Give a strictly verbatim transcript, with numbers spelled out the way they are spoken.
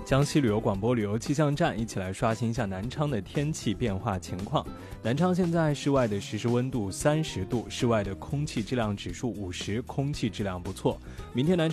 江西旅游广播旅游气象站，一起来刷新一下南昌的天气变化情况。南昌现在室外的实时温度三十度，室外的空气质量指数五十，空气质量不错。明天南